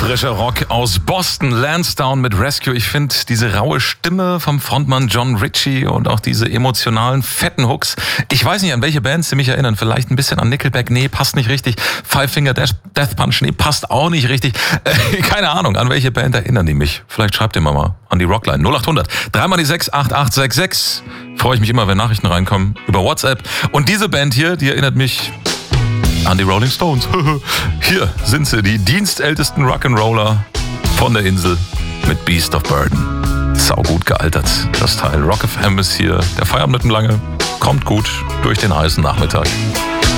Frischer Rock aus Boston, Lansdowne mit Rescue. Ich finde diese raue Stimme vom Frontmann John Ritchie und auch diese emotionalen, fetten Hooks. Ich weiß nicht, an welche Bands sie mich erinnern. Vielleicht ein bisschen an Nickelback. Nee, passt nicht richtig. Five Finger Death Punch. Nee, passt auch nicht richtig. Keine Ahnung, an welche Band erinnern die mich. Vielleicht schreibt ihr mal an die Rockline. 0800 3x6 8866. Freue ich mich immer, wenn Nachrichten reinkommen über WhatsApp. Und diese Band hier, die erinnert mich an die Rolling Stones. Hier sind sie, die dienstältesten Rock'n'Roller von der Insel mit Beast of Burden. Sau gut gealtert, das Teil. Rock FM ist hier, der Feierabend lange kommt gut durch den heißen Nachmittag.